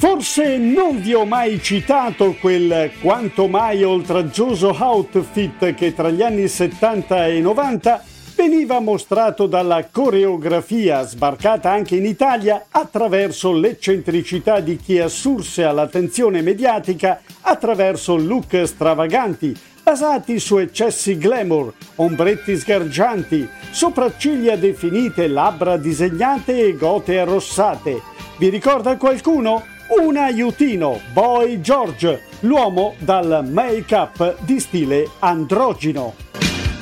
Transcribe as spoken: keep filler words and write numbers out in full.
Forse non vi ho mai citato quel quanto mai oltraggioso outfit che tra gli anni settanta e novanta veniva mostrato dalla coreografia sbarcata anche in Italia attraverso l'eccentricità di chi assurse all'attenzione mediatica attraverso look stravaganti, basati su eccessi glamour, ombretti sgargianti, sopracciglia definite, labbra disegnate e gote arrossate. Vi ricorda qualcuno? Un aiutino, Boy George, l'uomo dal make-up di stile androgino.